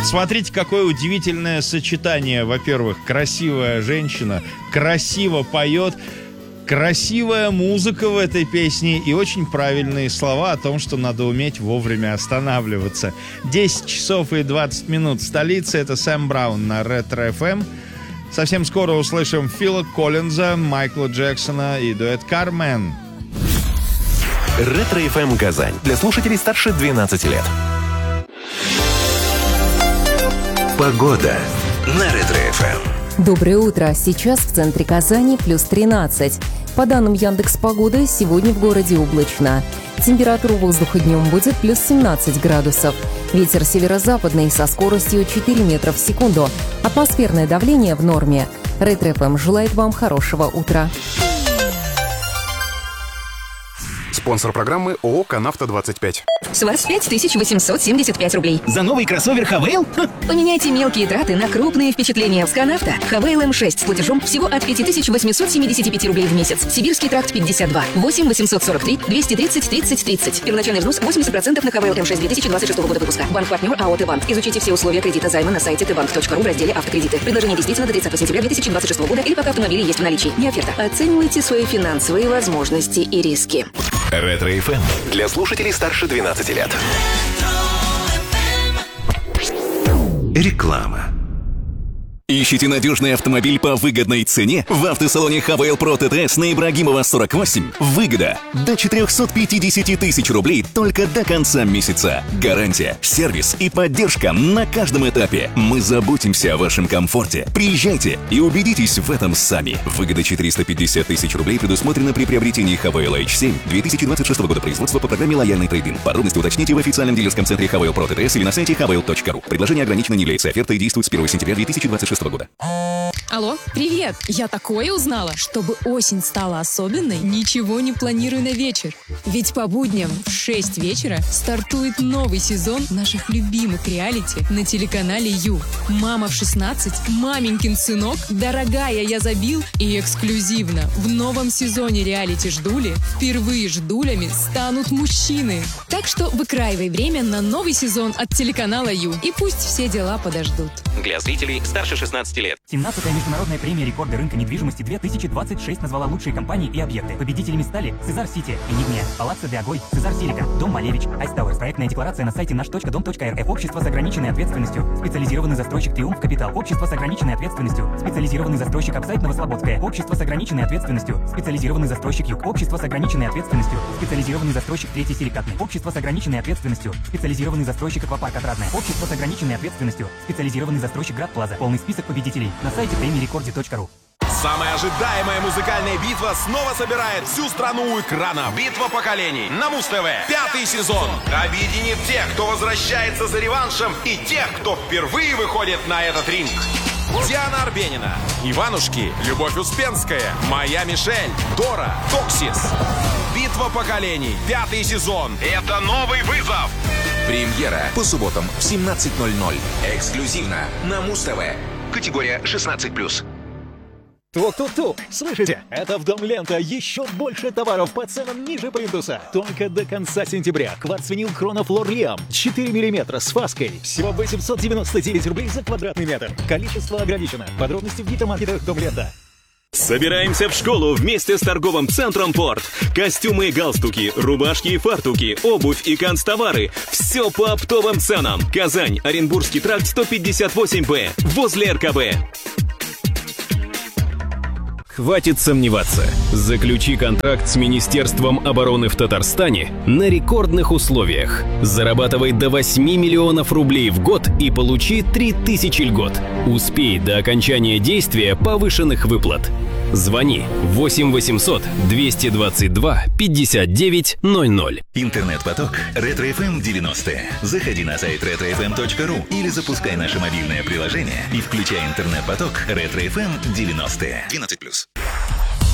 Смотрите, какое удивительное сочетание. Во-первых, красивая женщина красиво поет, красивая музыка в этой песне и очень правильные слова о том, что надо уметь вовремя останавливаться. 10 часов и 20 минут в столице. Это Сэм Браун на Ретро FM. Совсем скоро услышим Фила Коллинза, Майкла Джексона и дуэт «Кармен». Ретро FM Казань. Для слушателей старше 12 лет. Погода на Ретро FM. Доброе утро. Сейчас в центре Казани плюс 13. По данным Яндекс.Погоды, сегодня в городе облачно. Температура воздуха днем будет плюс 17 градусов. Ветер северо-западный со скоростью 4 метра в секунду. Атмосферное давление в норме. Ретро FM желает вам хорошего утра. Спонсор программы ООО «Канавто-25». С вас 5875 рублей. За новый кроссовер Хавейл? Поменяйте мелкие траты на крупные впечатления с Канавто. Хавейл М6 с платежом всего от 5875 рублей в месяц. Сибирский тракт 52. 8 843 230 30 30. Первоначальный взнос 80% на Хавейл М6 2026 года выпуска. Банк-партнер АО «Тбанк». Изучите все условия кредита займа на сайте tbank.ru в разделе «Автокредиты». Предложение действительно до 30 сентября 2026 года или пока автомобили есть в наличии. Не оферта. Оценивайте свои финансовые возможности и риски. Ретро FM для слушателей старше 12 лет. Реклама. Ищите надежный автомобиль по выгодной цене? В автосалоне Хавейл Про ТТС на Ибрагимова 48. Выгода до 450 тысяч рублей только до конца месяца. Гарантия, сервис и поддержка на каждом этапе. Мы заботимся о вашем комфорте. Приезжайте и убедитесь в этом сами. Выгода 450 тысяч рублей предусмотрена при приобретении Хавейл H7 2026 года производства по программе «Лояльный трейд-ин». Подробности уточните в официальном дилерском центре Хавейл Про ТТС или на сайте havail.ru. Предложение ограничено, не является офертой и действует с 1 сентября 2026 года. Алло, привет! Я такое узнала. Чтобы осень стала особенной, ничего не планирую на вечер. Ведь по будням в 6 вечера стартует новый сезон наших любимых реалити на телеканале Ю. «Мама в 16», «Маменькин сынок», «Дорогая, я забил» и эксклюзивно в новом сезоне реалити «Ждули» впервые ждулями станут мужчины. Так что выкраивай время на новый сезон от телеканала Ю. И пусть все дела подождут. Для зрителей старше 16 лет. 17-я международная премия «Рекорды рынка недвижимости 2026» назвала лучшие компании и объекты. Победителями стали Сезар Сити, Энигмия, Палаццо де Агой, Сезар Силика, Дом Малевич, Айс Тауэрс. Проектная декларация на сайте наш.дом.рф. Общество с ограниченной ответственностью. Специализированный застройщик Триумф Капитал. Общество с ограниченной ответственностью. Специализированный застройщик Апсайт Новослободская. Общество с ограниченной ответственностью. Специализированный застройщик Юг. Общество с ограниченной ответственностью. Специализированный застройщик Третий Силикатный. Общество с ограниченной ответственностью. Специализированный застройщик Аквапарк Отрадное. Общество с ограниченной ответственностью. Специализированный застройщик Град Плаза. Полный список победителей на сайте premierecordi.ru. Самая ожидаемая музыкальная битва снова собирает всю страну у экрана. Битва поколений на Муз-ТВ. 5-й сезон объединит тех, кто возвращается за реваншем, и тех, кто впервые выходит на этот ринг. Диана Арбенина, Иванушки, Любовь Успенская, Моя Мишель, Дора, Токсис. Битва поколений. 5-й сезон. Это новый вызов. Премьера по субботам в 17:00. Эксклюзивно на Муз-ТВ. Категория 16+. Тук-тук-тук! Слышите? Это в Дом Лента еще больше товаров по ценам ниже плинтуса. Только до конца сентября. Кварцвинил Хронофлор Риам 4 мм с фаской. Всего 899 рублей за квадратный метр. Количество ограничено. Подробности в гипермаркетах Дом Лента. Собираемся в школу вместе с торговым центром «Порт». Костюмы и галстуки, рубашки и фартуки, обувь и канцтовары. Все по оптовым ценам. Казань, Оренбургский тракт 158Б. Возле РКБ. Хватит сомневаться. Заключи контракт с Министерством обороны в Татарстане на рекордных условиях. Зарабатывай до 8 миллионов рублей в год и получи 3000 льгот. Успей до окончания действия повышенных выплат. Звони 8 800 222 59 00. Интернет-поток Ретро FM 90. Заходи на сайт retrofm.ru или запускай наше мобильное приложение и включай интернет-поток Ретро FM 90. 12+.